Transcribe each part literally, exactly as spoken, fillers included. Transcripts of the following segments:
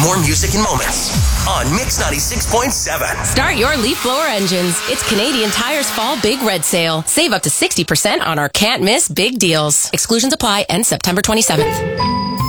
more music and moments on Mix ninety-six point seven. Start your leaf blower engines. It's Canadian Tire's Fall Big Red Sale. Save up to sixty percent on our can't miss big deals. Exclusions apply. End September twenty-seventh.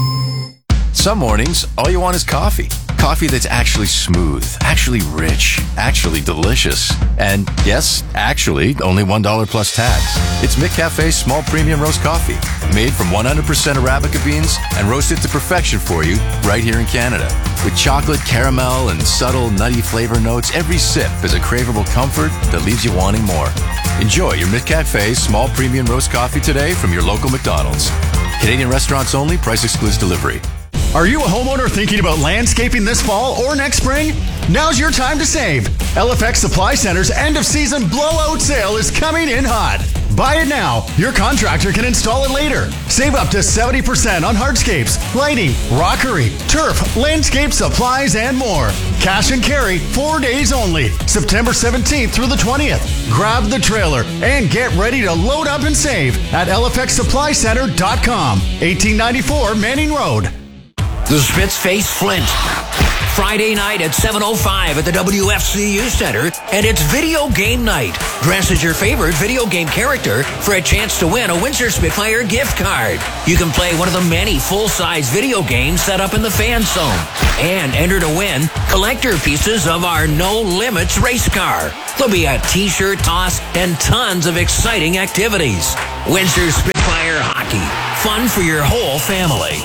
Some mornings, all you want is coffee. Coffee that's actually smooth, actually rich, actually delicious. And yes, actually, only one dollar plus tax. It's McCafe's small premium roast coffee, made from one hundred percent Arabica beans and roasted to perfection for you right here in Canada. With chocolate, caramel, and subtle nutty flavor notes, every sip is a craveable comfort that leaves you wanting more. Enjoy your McCafe's small premium roast coffee today from your local McDonald's. Canadian restaurants only, price excludes delivery. Are you a homeowner thinking about landscaping this fall or next spring? Now's your time to save. L F X Supply Center's end-of-season blowout sale is coming in hot. Buy it now. Your contractor can install it later. Save up to seventy percent on hardscapes, lighting, rockery, turf, landscape supplies, and more. Cash and carry, four days only. September seventeenth through the twentieth. Grab the trailer and get ready to load up and save at L F X supply center dot com. eighteen ninety-four Manning Road. The Spitz face Flint. Friday night at seven oh five at the W F C U Center, and it's video game night. Dress as your favorite video game character for a chance to win a Windsor Spitfire gift card. You can play one of the many full-size video games set up in the fan zone. And enter to win collector pieces of our No Limits race car. There'll be a t-shirt toss and tons of exciting activities. Windsor Spitfire hockey. Fun for your whole family.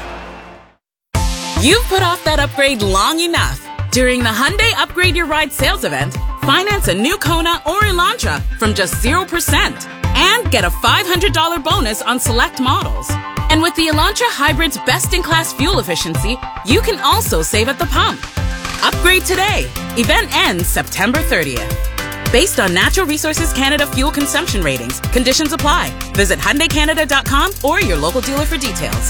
You've put off that upgrade long enough. During the Hyundai Upgrade Your Ride sales event, finance a new Kona or Elantra from just zero percent and get a five hundred dollars bonus on select models. And with the Elantra Hybrid's best-in-class fuel efficiency, you can also save at the pump. Upgrade today. Event ends September thirtieth. Based on Natural Resources Canada fuel consumption ratings, conditions apply. Visit Hyundai Canada dot com or your local dealer for details.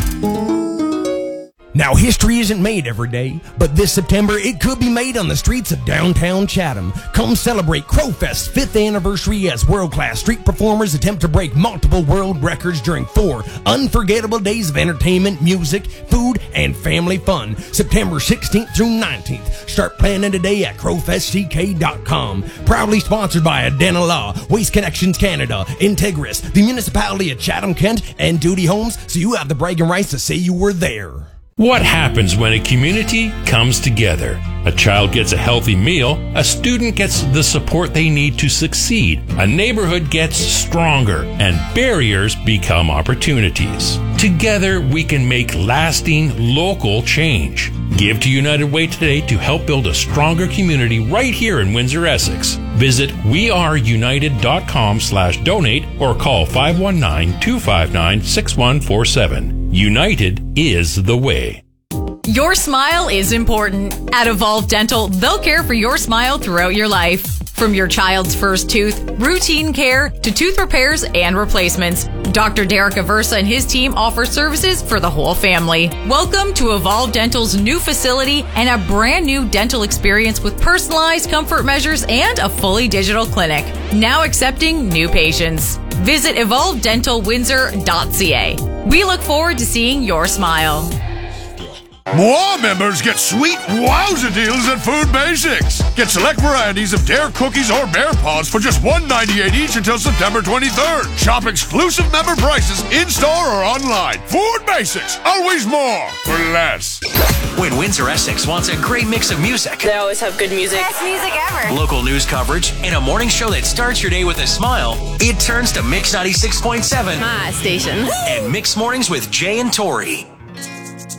Now, history isn't made every day, but this September it could be made on the streets of downtown Chatham. Come celebrate Crowfest's fifth anniversary as world-class street performers attempt to break multiple world records during four unforgettable days of entertainment, music, food, and family fun. September sixteenth through nineteenth. Start planning today at crowfest c k dot com. Proudly sponsored by Adena Law, Waste Connections Canada, Integris, the Municipality of Chatham-Kent, and Duty Homes, so you have the bragging rights to say you were there. What happens when a community comes together? A child gets a healthy meal, a student gets the support they need to succeed, a neighborhood gets stronger, and barriers become opportunities. Together, we can make lasting local change. Give to United Way today to help build a stronger community right here in Windsor, Essex. Visit weareunited.com slash donate or call five one nine, two five nine, six one four seven. United is the way. Your smile is important. At Evolve Dental, they'll care for your smile throughout your life. From your child's first tooth, routine care, to tooth repairs and replacements, Doctor Derek Aversa and his team offer services for the whole family. Welcome to Evolve Dental's new facility and a brand new dental experience with personalized comfort measures and a fully digital clinic. Now accepting new patients. Visit evolve dental windsor dot c a. We look forward to seeing your smile. More members get sweet wowza deals at Food Basics. Get select varieties of Dare cookies or Bear Paws for just one ninety-eight each until September twenty-third. Shop exclusive member prices in-store or online. Food Basics, always more for less. When Windsor, Essex wants a great mix of music. They always have good music. Best music ever. Local news coverage and a morning show that starts your day with a smile. It turns to Mix ninety-six point seven. My station. And Mix Mornings with Jay and Tori.